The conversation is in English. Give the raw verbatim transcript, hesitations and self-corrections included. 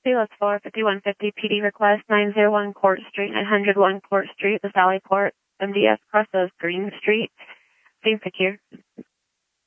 That's four fifty-one fifty P D request nine oh one Court Street, nine oh one Court Street, the Sally Port, M D S Cross of Green Street. Same pick here.